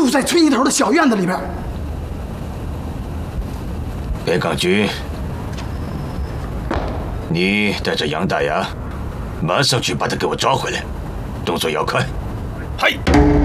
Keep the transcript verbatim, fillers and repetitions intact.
就在村一头的小院子里边。 边岗军，你带着杨大牙，马上去把他给我抓回来，动作要快。 嗨。